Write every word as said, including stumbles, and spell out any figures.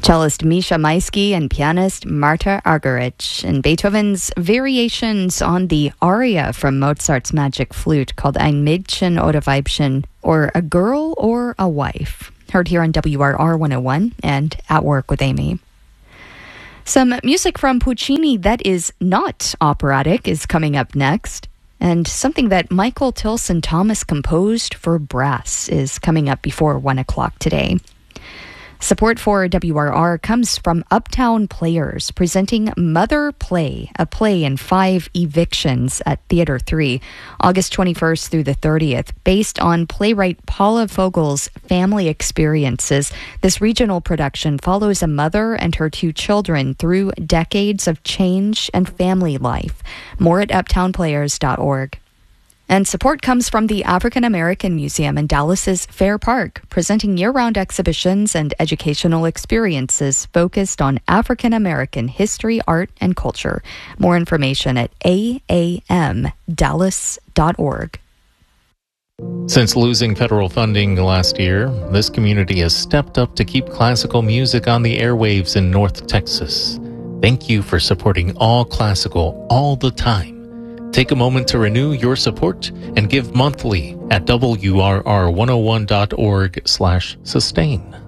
cellist Misha Maisky and pianist Marta Argerich, and Beethoven's variations on the aria from Mozart's Magic Flute called Ein Mädchen oder Weibchen, or A Girl or a Wife, heard here on W R R one oh one and At Work with Amy. Some music from Puccini that is not operatic is coming up next, and something that Michael Tilson Thomas composed for brass is coming up before one o'clock today. Support for W R R comes from Uptown Players, presenting Mother Play, a play in five evictions at Theater three, August twenty-first through the thirtieth. Based on playwright Paula Fogel's family experiences, this regional production follows a mother and her two children through decades of change and family life. More at uptown players dot org. And support comes from the African American Museum in Dallas's Fair Park, presenting year-round exhibitions and educational experiences focused on African American history, art, and culture. More information at A A M dallas dot org. Since losing federal funding last year, this community has stepped up to keep classical music on the airwaves in North Texas. Thank you for supporting all classical all the time. Take a moment to renew your support and give monthly at W R R one oh one dot org slash sustain.